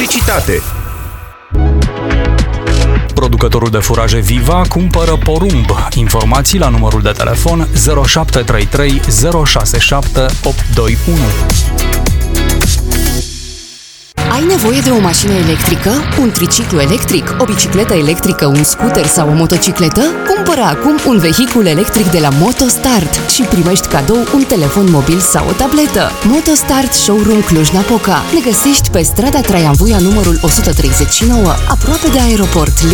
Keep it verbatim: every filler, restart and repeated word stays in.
electricitate. Producătorul de furaje Viva cumpără porumb. Informații la numărul de telefon zero șapte trei trei zero șase șapte opt doi unu. Ai nevoie de o mașină electrică, un triciclu electric, o bicicletă electrică, un scooter sau o motocicletă? Cumpără acum un vehicul electric de la MotoStart și primești cadou un telefon mobil sau o tabletă. MotoStart Showroom Cluj-Napoca. Ne găsești pe strada Traian Vuia numărul o sută treizeci și nouă, aproape de aeroport.